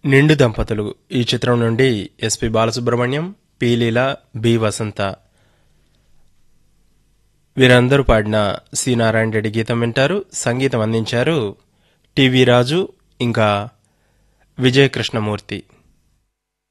నిండు దంపతులు ఈ చిత్రం నుండి ఎస్పి బాలసుబ్రహ్మణ్యం, పి లీల, బి వసంత వీరందరూ పాడిన సి నారాయణ రెడ్డి గీతం వింటారు. సంగీతం అందించారు టివి రాజు ఇంకా విజయకృష్ణమూర్తి.